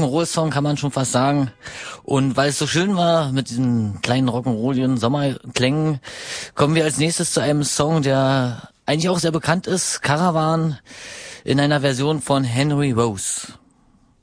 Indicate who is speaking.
Speaker 1: Rock'n'Roll-Song, kann man schon fast sagen. Und weil es so schön war mit diesen kleinen rock'n'rolligen Sommerklängen, kommen wir als nächstes zu einem Song, der eigentlich auch sehr bekannt ist, Caravan, in einer Version von Henry Rose.